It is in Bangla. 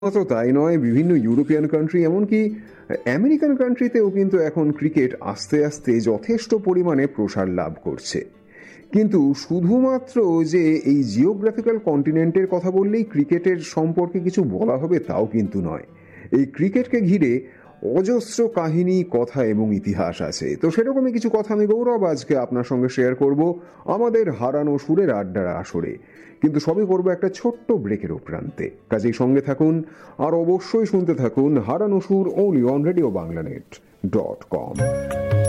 মাত্র তাই নয়, বিভিন্ন ইউরোপিয়ান কান্ট্রি এমনকি আমেরিকান কান্ট্রিতেও কিন্তু এখন ক্রিকেট আস্তে আস্তে যথেষ্ট পরিমাণে প্রসার লাভ করছে। কিন্তু শুধুমাত্র যে এই জিওগ্রাফিক্যাল কন্টিনেন্টের কথা বললেই ক্রিকেটের সম্পর্কে কিছু বলা হবে তাও কিন্তু নয়। এই ক্রিকেটকে ঘিরে অজস্র কাহিনী, কথা এবং ইতিহাস আছে। তো সেরকমই কিছু কথা আমি গৌরব আজকে আপনার সঙ্গে শেয়ার করব আমাদের হারানো সুরের আড্ডার আসরে। কিন্তু সবই করবো একটা ছোট্ট ব্রেকের প্রান্তে। কাজেই সঙ্গে থাকুন আর অবশ্যই শুনতে থাকুন হারানো সুর, only on RadioBanglanet.com।